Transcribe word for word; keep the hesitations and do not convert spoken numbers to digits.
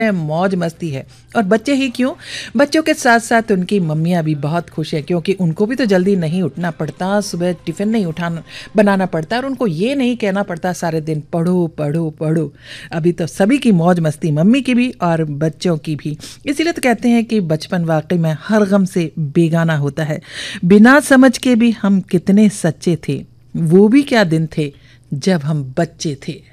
मौज मस्ती है। और बच्चे ही क्यों, बच्चों के साथ साथ उनकी मम्मियाँ भी बहुत खुश हैं, क्योंकि उनको भी तो जल्दी नहीं उठना पड़ता, सुबह टिफ़िन नहीं उठाना बनाना पड़ता और उनको ये नहीं कहना पड़ता सारे दिन पढ़ो पढ़ो पढ़ो। अभी तो सभी की मौज मस्ती, मम्मी की भी और बच्चों की भी। इसीलिए तो कहते हैं कि बचपन वाकई में हर गम से बेगाना होता है। बिना समझ के भी हम कितने सच्चे थे, वो भी क्या दिन थे जब हम बच्चे थे।